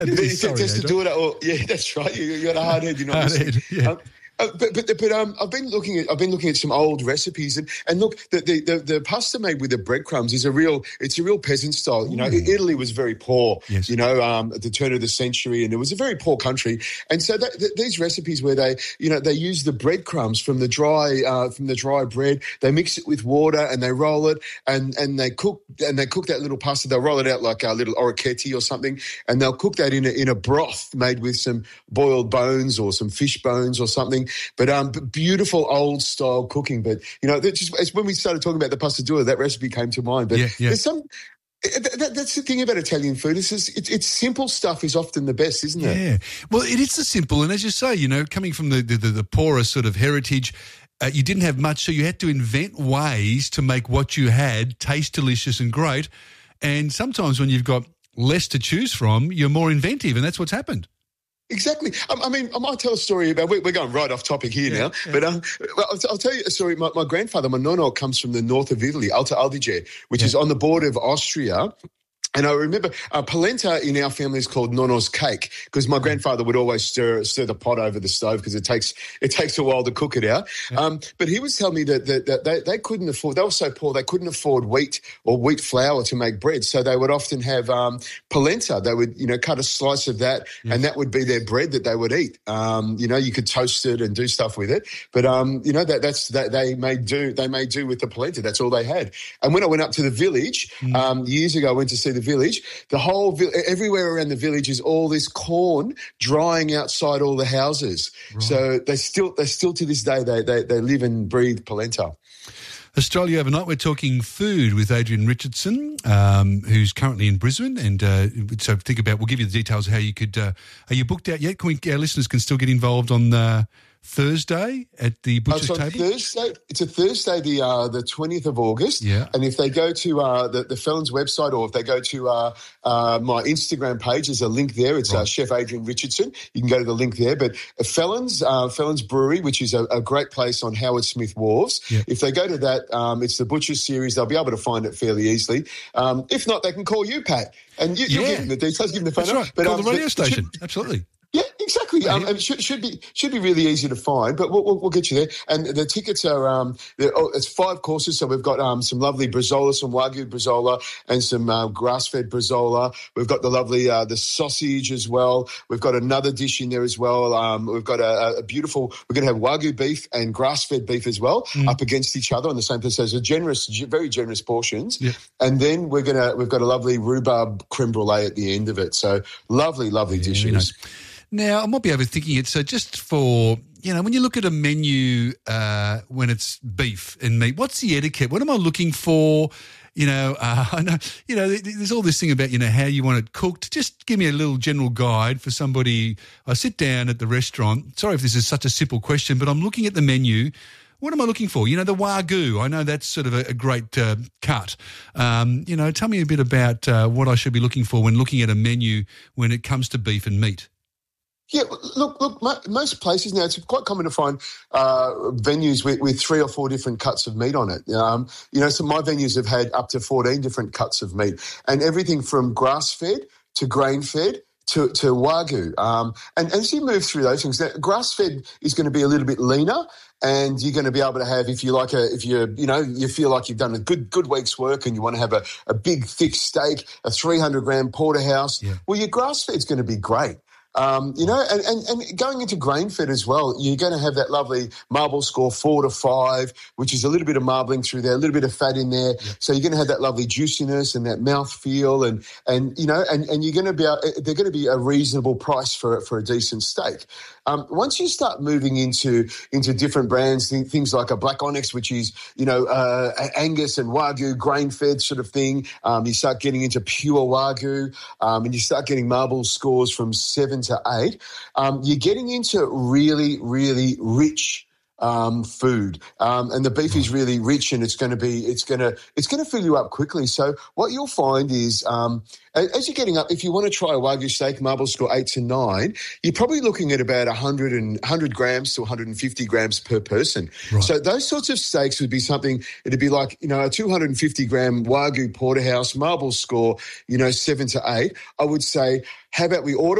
Sorry, just to do it. Or, yeah, that's right. You got a hard head. You're not listening. Yeah. But I've been looking at some old recipes and look, the pasta made with the breadcrumbs is a real peasant style. You know, Italy was very poor. Yes. You know, at the turn of the century, and it was a very poor country. And so these recipes where they use the breadcrumbs from the dry bread, they mix it with water and they roll it and they cook that little pasta. They'll roll it out like a little orecchiette or something, and they'll cook that in a broth made with some boiled bones or some fish bones or something. But beautiful old style cooking. But it's when we started talking about the pasta dough, that recipe came to mind. But there's some. That's the thing about Italian food. It's simple stuff is often the best, isn't it? Yeah. Well, it is the simple, and as you say, coming from the poorer sort of heritage. You didn't have much, so you had to invent ways to make what you had taste delicious and great. And sometimes when you've got less to choose from, you're more inventive, and that's what's happened. Exactly. I mean, I might tell a story about. We're going right off topic here now, but I'll tell you a story. My grandfather, my nonno, comes from the north of Italy, Alto Adige, which is on the border of Austria. And I remember polenta in our family is called nonno's cake because my grandfather would always stir the pot over the stove because it takes a while to cook it out. Yeah. But he was telling me that they couldn't afford. They were so poor they couldn't afford wheat or wheat flour to make bread, so they would often have polenta. They would cut a slice of that, and that would be their bread that they would eat. You could toast it and do stuff with it, but they made do with the polenta. That's all they had. And when I went up to the village years ago, I went to see the village. The whole everywhere around the village is all this corn drying outside all the houses. Right. So they still to this day they live and breathe polenta. Australia Overnight, we're talking food with Adrian Richardson, who's currently in Brisbane. And so think about, we'll give you the details of how you could, are you booked out yet? Our listeners can still get involved on Thursday at the Butcher's Table? Thursday. It's a Thursday, the 20th of August. Yeah. And if they go to the Felons website, or if they go to my Instagram page, there's a link there. It's Chef Adrian Richardson. You can go to the link there. But Felons Brewery, which is a great place on Howard Smith Wharves. Yeah. If they go to that, it's the Butcher's Series. They'll be able to find it fairly easily. If not, they can call you, Pat. And you'll give them the details, give them the phone number. Right. But, call the radio station. Absolutely. Yeah, exactly. It should be really easy to find, but we'll get you there. And the tickets are it's 5 courses, so we've got some lovely Brezola, some Wagyu Brezola, and some grass-fed Brezola. We've got the lovely the sausage as well. We've got another dish in there as well. We've got a beautiful. We're going to have Wagyu beef and grass-fed beef as well up against each other on the same place. So very generous portions. Yeah. And then we've got a lovely rhubarb creme brulee at the end of it. So lovely dishes. Now, I might be overthinking it. So just for, when you look at a menu when it's beef and meat, what's the etiquette? What am I looking for? I know, there's all this thing about, how you want it cooked. Just give me a little general guide for somebody. I sit down at the restaurant. Sorry if this is such a simple question, but I'm looking at the menu. What am I looking for? The Wagyu. I know that's sort of a great cut. Tell me a bit about what I should be looking for when looking at a menu when it comes to beef and meat. Yeah, look. Most places now, it's quite common to find venues with 3 or 4 different cuts of meat on it. So my venues have had up to 14 different cuts of meat, and everything from grass-fed to grain-fed to Wagyu. And as you move through those things, now, grass-fed is going to be a little bit leaner, and you're going to be able to have, if you feel like you've done a good week's work and you want to have a big thick steak, a 300-gram porterhouse. Yeah. Well, your grass-fed's going to be great. And going into grain-fed as well, you're going to have that lovely marble score 4 to 5, which is a little bit of marbling through there, a little bit of fat in there. Yeah. So you're going to have that lovely juiciness and that mouthfeel, and you're going to be they're going to be a reasonable price for a decent steak. Once you start moving into different brands, things like a Black Onyx, which is Angus and Wagyu grain-fed sort of thing, you start getting into pure Wagyu, and you start getting marble scores from 7 to 8. You're getting into really, really rich food, and the beef is really rich, and it's going to fill you up quickly. So what you'll find is, as you're getting up, if you want to try a Wagyu steak, marble score 8 to 9, you're probably looking at about 100 grams to 150 grams per person. Right. So those sorts of steaks would be something. It'd be like, a 250 gram Wagyu porterhouse, marble score, 7 to 8. I would say, how about we order